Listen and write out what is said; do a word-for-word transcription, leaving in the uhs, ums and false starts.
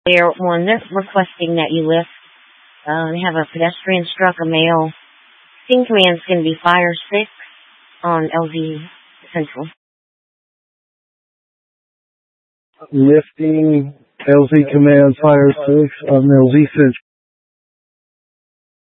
They're one. They're requesting that you lift. Uh, they have a pedestrian struck a male. Scene command's going to be Fire six on L Z Central. Lifting L Z Command Fire six on L Z Central.